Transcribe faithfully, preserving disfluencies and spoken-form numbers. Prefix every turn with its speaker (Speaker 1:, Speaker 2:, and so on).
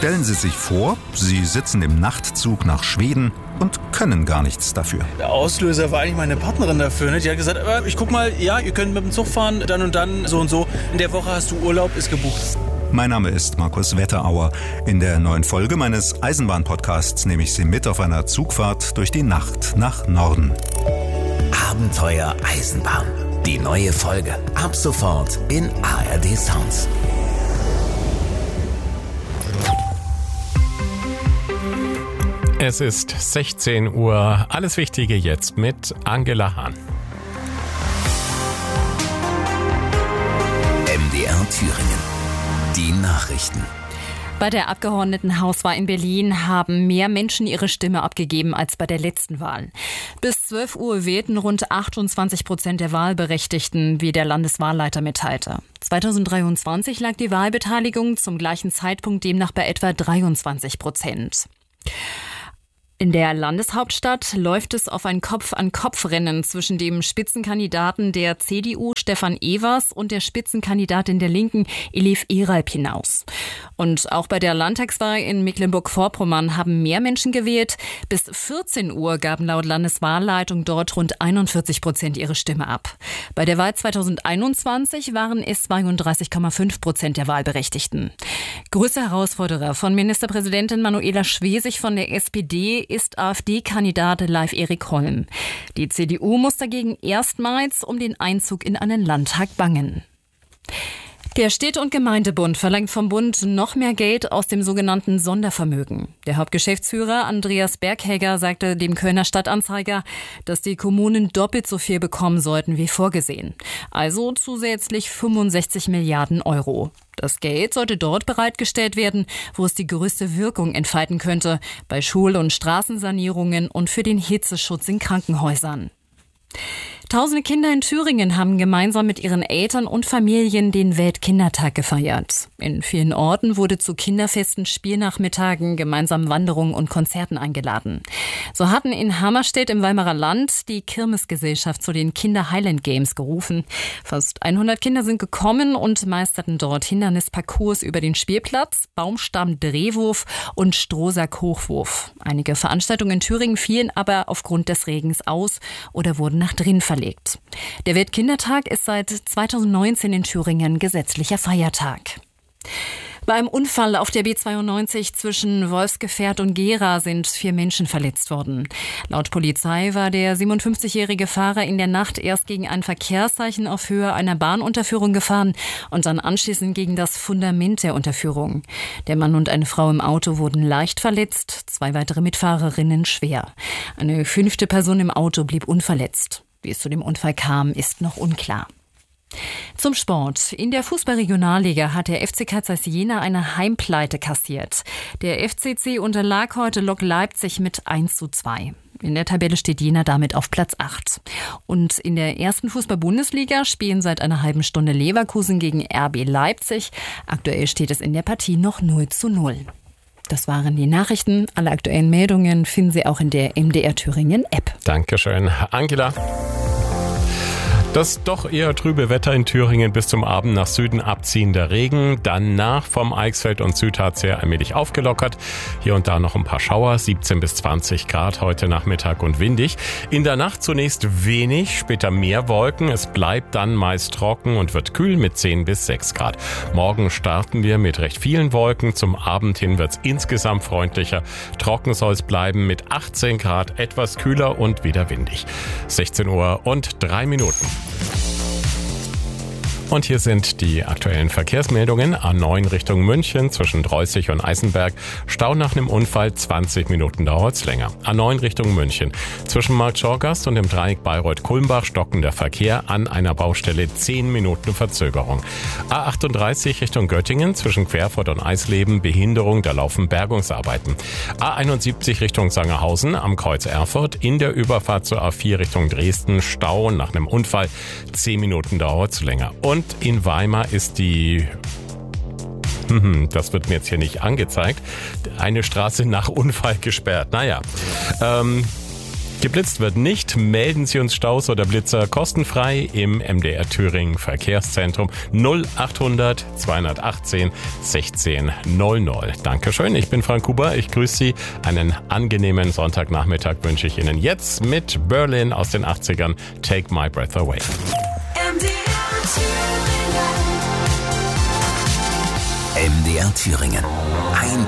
Speaker 1: Stellen Sie sich vor, Sie sitzen im Nachtzug nach Schweden und können gar nichts dafür.
Speaker 2: Der Auslöser war eigentlich meine Partnerin dafür. Ne? Die hat gesagt, ich guck mal, ja, ihr könnt mit dem Zug fahren, dann und dann, so und so. In der Woche hast du Urlaub, ist gebucht.
Speaker 1: Mein Name ist Markus Wetterauer. In der neuen Folge meines Eisenbahn-Podcasts nehme ich Sie mit auf einer Zugfahrt durch die Nacht nach Norden.
Speaker 3: Abenteuer Eisenbahn. Die neue Folge. Ab sofort in A R D Sounds.
Speaker 4: Es ist sechzehn Uhr. Alles Wichtige jetzt mit Angela Hahn.
Speaker 3: M D R Thüringen. Die Nachrichten.
Speaker 5: Bei der Abgeordnetenhauswahl in Berlin haben mehr Menschen ihre Stimme abgegeben als bei der letzten Wahl. Bis zwölf Uhr wählten rund achtundzwanzig Prozent der Wahlberechtigten, wie der Landeswahlleiter mitteilte. zweitausenddreiundzwanzig lag die Wahlbeteiligung zum gleichen Zeitpunkt demnach bei etwa dreiundzwanzig Prozent. In der Landeshauptstadt läuft es auf ein Kopf-an-Kopf-Rennen zwischen dem Spitzenkandidaten der C D U, Stefan Evers, und der Spitzenkandidatin der Linken, Elif Eralp, hinaus. Und auch bei der Landtagswahl in Mecklenburg-Vorpommern haben mehr Menschen gewählt. Bis vierzehn Uhr gaben laut Landeswahlleitung dort rund einundvierzig Prozent ihre Stimme ab. Bei der Wahl zweitausendeinundzwanzig waren es zweiunddreißig Komma fünf Prozent der Wahlberechtigten. Größter Herausforderer von Ministerpräsidentin Manuela Schwesig von der S P D ist AfD-Kandidat Leif-Erik Holm. Die C D U muss dagegen erstmals um den Einzug in einen Landtag bangen. Der Städte- und Gemeindebund verlangt vom Bund noch mehr Geld aus dem sogenannten Sondervermögen. Der Hauptgeschäftsführer Andreas Berghegger sagte dem Kölner Stadtanzeiger, dass die Kommunen doppelt so viel bekommen sollten wie vorgesehen. Also zusätzlich fünfundsechzig Milliarden Euro. Das Geld sollte dort bereitgestellt werden, wo es die größte Wirkung entfalten könnte, bei Schul- und Straßensanierungen und für den Hitzeschutz in Krankenhäusern. Tausende Kinder in Thüringen haben gemeinsam mit ihren Eltern und Familien den Weltkindertag gefeiert. In vielen Orten wurde zu Kinderfesten, Spielnachmittagen, gemeinsamen Wanderungen und Konzerten eingeladen. So hatten in Hammerstedt im Weimarer Land die Kirmesgesellschaft zu den Kinder Highland Games gerufen. Fast hundert Kinder sind gekommen und meisterten dort Hindernisparcours über den Spielplatz, Baumstamm-Drehwurf und Strohsack-Hochwurf. Einige Veranstaltungen in Thüringen fielen aber aufgrund des Regens aus oder wurden nach drinnen verlegt. Der Weltkindertag ist seit zweitausendneunzehn in Thüringen gesetzlicher Feiertag. Bei einem Unfall auf der B zweiundneunzig zwischen Wolfsgefährt und Gera sind vier Menschen verletzt worden. Laut Polizei war der siebenundfünfzigjährige Fahrer in der Nacht erst gegen ein Verkehrszeichen auf Höhe einer Bahnunterführung gefahren und dann anschließend gegen das Fundament der Unterführung. Der Mann und eine Frau im Auto wurden leicht verletzt, zwei weitere Mitfahrerinnen schwer. Eine fünfte Person im Auto blieb unverletzt. Wie es zu dem Unfall kam, ist noch unklar. Zum Sport. In der Fußball-Regionalliga hat der F C Carl Zeiss Jena eine Heimpleite kassiert. Der F C C unterlag heute Lok Leipzig mit eins zu zwei. In der Tabelle steht Jena damit auf Platz acht. Und in der ersten Fußball-Bundesliga spielen seit einer halben Stunde Leverkusen gegen R B Leipzig. Aktuell steht es in der Partie noch null zu null. Das waren die Nachrichten. Alle aktuellen Meldungen finden Sie auch in der M D R Thüringen App.
Speaker 4: Dankeschön, Angela. Das doch eher trübe Wetter in Thüringen, bis zum Abend nach Süden abziehender Regen. Danach vom Eichsfeld und Südharz her allmählich aufgelockert. Hier und da noch ein paar Schauer, siebzehn bis zwanzig Grad heute Nachmittag und windig. In der Nacht zunächst wenig, später mehr Wolken. Es bleibt dann meist trocken und wird kühl mit zehn bis sechs Grad. Morgen starten wir mit recht vielen Wolken. Zum Abend hin wird es insgesamt freundlicher. Trocken soll es bleiben mit achtzehn Grad, etwas kühler und wieder windig. sechzehn Uhr und drei Minuten. Und hier sind die aktuellen Verkehrsmeldungen. A neun Richtung München zwischen Dreußig und Eisenberg. Stau nach einem Unfall, zwanzig Minuten dauert's länger. A neun Richtung München zwischen Markt Schorgast und dem Dreieck Bayreuth-Kulmbach stockender Verkehr an einer Baustelle, zehn Minuten Verzögerung. A achtunddreißig Richtung Göttingen zwischen Querfurt und Eisleben, Behinderung, da laufen Bergungsarbeiten. A einundsiebzig Richtung Sangerhausen am Kreuz Erfurt, in der Überfahrt zur A vier Richtung Dresden, Stau nach einem Unfall, zehn Minuten dauert's länger. Und in Weimar ist die, das wird mir jetzt hier nicht angezeigt, eine Straße nach Unfall gesperrt. Naja, ähm, Geblitzt wird nicht. Melden Sie uns Staus oder Blitzer kostenfrei im M D R Thüringen Verkehrszentrum null achthundert zweihundertachtzehn sechzehn null null. Dankeschön, ich bin Frank Huber. Ich grüße Sie. Einen angenehmen Sonntagnachmittag wünsche ich Ihnen jetzt mit Berlin aus den achtzigern. Take My Breath Away.
Speaker 3: M D R Thüringen. M D R Thüringen.